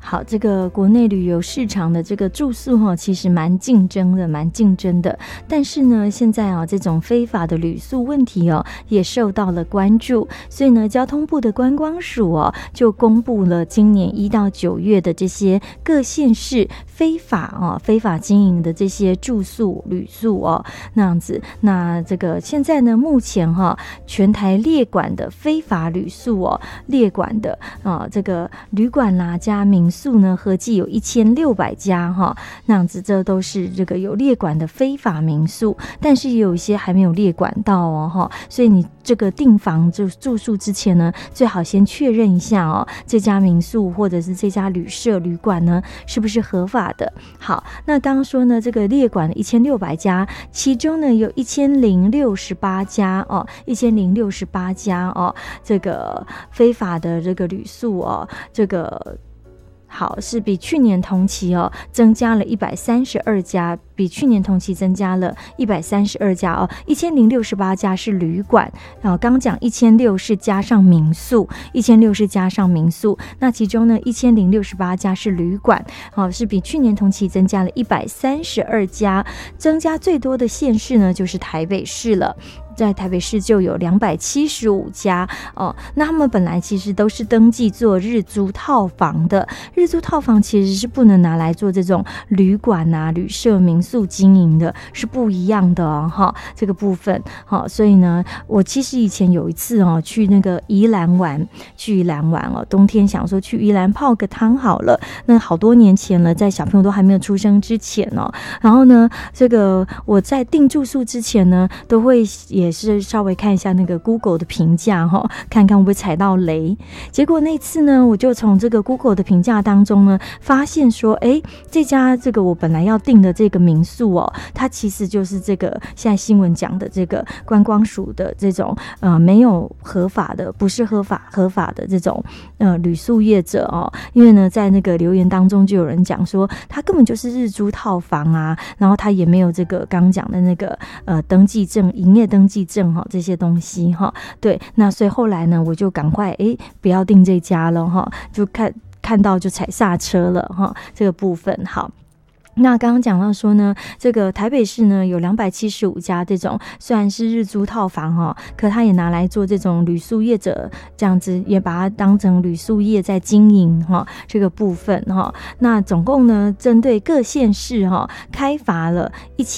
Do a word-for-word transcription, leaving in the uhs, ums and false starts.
好，这个国内旅游市场的这个住宿哈，其实蛮竞争的，蛮竞争的。但是呢，现在啊，这种非法的旅宿问题哦，也受到了关注。所以呢，交通部的观光署哦，就公布了今年一到九月的这些各县市非法哦、非法经营的这些住宿旅宿哦，那样子。那这个现在呢，目前哈、哦，全台列管的非法旅宿哦，列管的啊、这个旅馆啦加民宿呢，合计有一千六百家哈、哦，那样子，这都是这个有列管的非法民宿，但是也有一些还没有列管到哦哈，所以你这个订房就住宿之前呢，最好先确认一下哦，这家民宿或者是这家旅社旅馆呢是不是合法的。好，那刚刚说呢，这个列管一千六百家，其中呢有一千零六十八家哦，一千零六十八家哦，这个非法的这个旅宿哦，这个。好，是比去年同期哦增加了一百三十二家，比去年同期增加了一百三十二家哦，一千零六十八家是旅馆，然后刚讲一千六是加上民宿，一千六是加上民宿，那其中呢一千零六十八家是旅馆，哦，是比去年同期增加了一百三十二家，增加最多的县市呢就是台北市了。在台北市就有两百七十五家哦，那他们本来其实都是登记做日租套房的，日租套房其实是不能拿来做这种旅馆啊、旅社、民宿经营的，是不一样的哦，哈，这个部分，好，所以呢，我其实以前有一次哦，去那个宜兰玩，去宜兰玩哦，冬天想说去宜兰泡个汤好了，那好多年前了，在小朋友都还没有出生之前哦，然后呢，这个我在订住宿之前呢，都会也也是稍微看一下那个 Google 的评价哈，看看会不会踩到雷。结果那次呢，我就从这个 Google 的评价当中呢，发现说，哎，这家这个我本来要订的这个民宿哦，它其实就是这个现在新闻讲的这个观光署的这种呃没有合法的，不是合法合法的这种呃旅宿业者哦。因为呢，在那个留言当中就有人讲说，他根本就是日租套房啊，然后他也没有这个刚讲的那个呃登记证、营业登记证哈这些东西哈，对，那所以后来呢，我就赶快哎不要订这家了哈，就看看到就踩刹车了哈，这个部分好。那刚刚讲到说呢，这个台北市呢有两百七十五家这种虽然是日租套房哈，可它也拿来做这种旅宿业者这样子，也把它当成旅宿业在经营哈，这个部分哈。那总共呢，针对各县市哈开罚了一千。